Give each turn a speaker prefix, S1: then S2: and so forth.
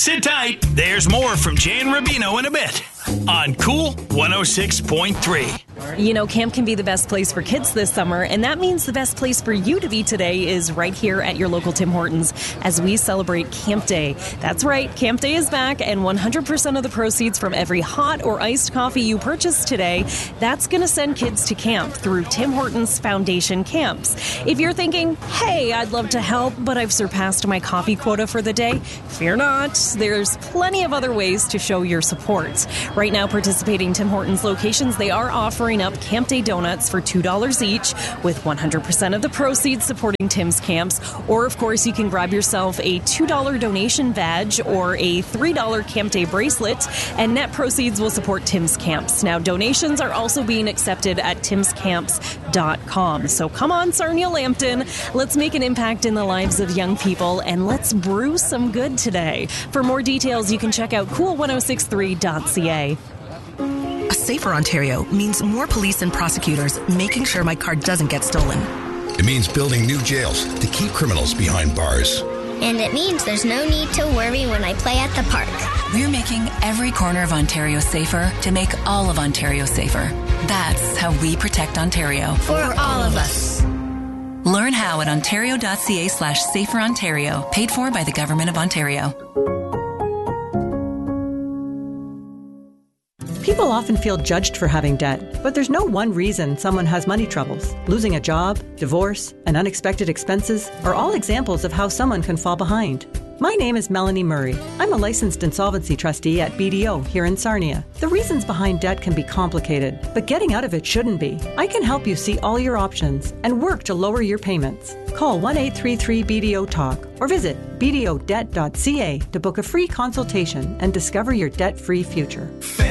S1: Sit tight. There's more from Jay and Rubino in a bit on Cool 106.3.
S2: You know, camp can be the best place for kids this summer, and that means the best place for you to be today is right here at your local Tim Hortons as we celebrate Camp Day. That's right, Camp Day is back, and 100% of the proceeds from every hot or iced coffee you purchase today, that's going to send kids to camp through Tim Hortons Foundation Camps. If you're thinking, hey, I'd love to help, but I've surpassed my coffee quota for the day, fear not. There's plenty of other ways to show your support. Right now, participating Tim Hortons locations, they are offering up Camp Day donuts for $2 each, with 100% of the proceeds supporting Tim's camps. Or, of course, you can grab yourself a $2 donation badge or a $3 Camp Day bracelet, and net proceeds will support Tim's camps. Now, donations are also being accepted at timscamps.com. So come on, Sarnia Lambton, let's make an impact in the lives of young people, and let's brew some good today. For more details, you can check out cool1063.ca.
S3: A safer Ontario means more police and prosecutors making sure my car doesn't get stolen.
S4: It means building new jails to keep criminals behind bars.
S5: And it means there's no need to worry when I play at the park.
S6: We're making every corner of Ontario safer to make all of Ontario safer. That's how we protect Ontario.
S5: For all of us.
S6: Learn how at ontario.ca/saferontario. Paid for by the Government of Ontario.
S7: People often feel judged for having debt, but there's no one reason someone has money troubles. Losing a job, divorce, and unexpected expenses are all examples of how someone can fall behind. My name is Melanie Murray. I'm a licensed insolvency trustee at BDO here in Sarnia. The reasons behind debt can be complicated, but getting out of it shouldn't be. I can help you see all your options and work to lower your payments. Call 1-833-BDO-TALK or visit bdodebt.ca to book a free consultation and discover your debt-free future.